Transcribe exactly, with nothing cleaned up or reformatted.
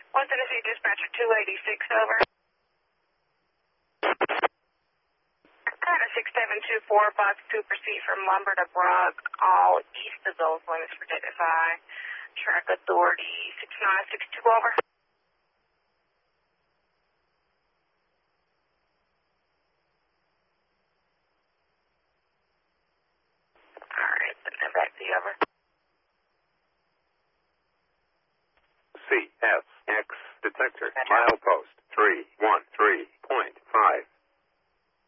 West Tennessee Dispatcher two eighty-six, over. I had a six seven two four box two proceed from Lumber to Brock, all east of those limits protected by Track Authority six nine six two, over. Alright, then back to you, over. C S X detector, milepost three one three point five.